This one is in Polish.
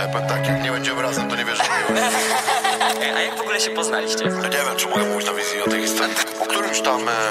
powiem tak, jak nie będziemy razem, to nie wierzę w miłość. A jak w ogóle się poznaliście? No nie wiem, czy mogę mówić na wizji o tej historii. Po którymś tam